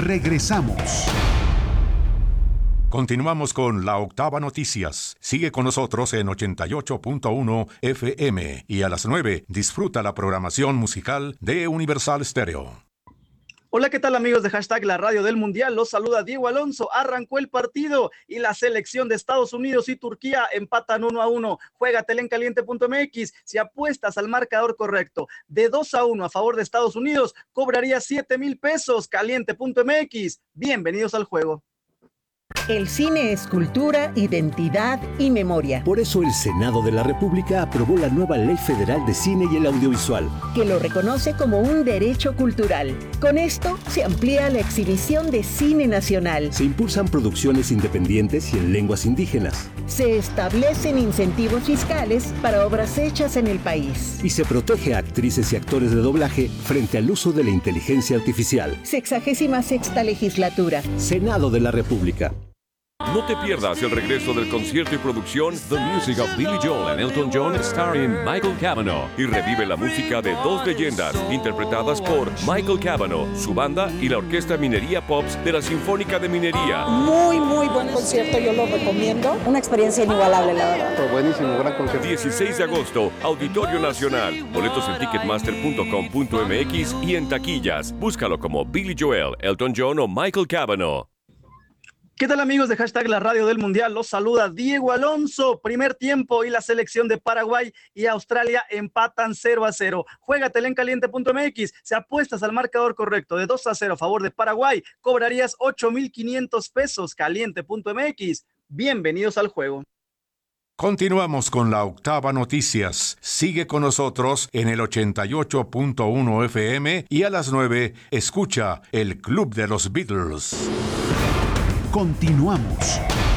Regresamos. Continuamos con La Octava Noticias. Sigue con nosotros en 88.1 FM y a las 9 disfruta la programación musical de Universal Stereo. Hola, ¿qué tal amigos de Hashtag La Radio del Mundial? Los saluda Diego Alonso. Arrancó el partido y la selección de Estados Unidos y Turquía empatan 1-1. Juégatela en caliente.mx. Si apuestas al marcador correcto de 2-1 a favor de Estados Unidos, cobrarías 7,000 pesos. Caliente.mx. Bienvenidos al juego. El cine es cultura, identidad y memoria. Por eso el Senado de la República aprobó la nueva Ley Federal de Cine y el Audiovisual, que lo reconoce como un derecho cultural. Con esto se amplía la exhibición de cine nacional. Se impulsan producciones independientes y en lenguas indígenas. Se establecen incentivos fiscales para obras hechas en el país. Y se protege a actrices y actores de doblaje frente al uso de la inteligencia artificial. 66ª legislatura. Senado de la República. No te pierdas el regreso del concierto y producción The Music of Billy Joel and Elton John starring Michael Cavanaugh y revive la música de dos leyendas interpretadas por Michael Cavanaugh, su banda y la Orquesta Minería Pops de la Sinfónica de Minería. Muy buen concierto, yo lo recomiendo. Una experiencia inigualable, la verdad. Fue buenísimo, gran concierto. 16 de agosto, Auditorio Nacional. Boletos en ticketmaster.com.mx y en taquillas. Búscalo como Billy Joel, Elton John o Michael Cavanaugh. ¿Qué tal amigos de Hashtag La Radio del Mundial? Los saluda Diego Alonso. Primer tiempo y la selección de Paraguay y Australia empatan 0-0. Juégatela en caliente.mx. Si apuestas al marcador correcto de 2-0 a favor de Paraguay, cobrarías 8,500 pesos. Caliente.mx. Bienvenidos al juego. Continuamos con La Octava Noticias. Sigue con nosotros en el 88.1 FM y a las 9 escucha el Club de los Beatles. Continuamos.